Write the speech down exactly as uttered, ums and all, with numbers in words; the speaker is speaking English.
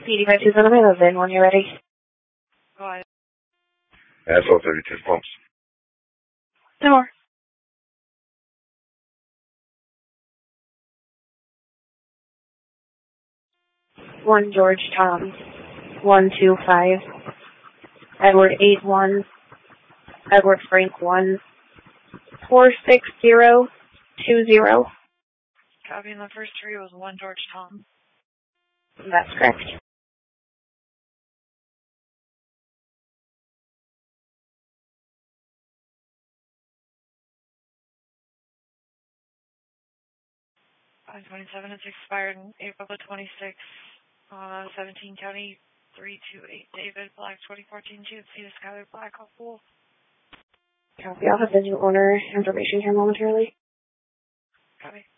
P D five two seven, I live in when you're ready. Go ahead. Asshole thirty-two pumps. No more. One George Tom. One two five. Edward eight one. Edward Frank one. Four six zero two zero. Copy, and the first three was one George Tom. That's correct. five twenty-seven, it's expired in April of twenty-six. Uh, seventeen County, three two eight David, Black, twenty fourteen G M C to Skyler Black, Pool. Copy. I'll have the new owner information here momentarily. Copy.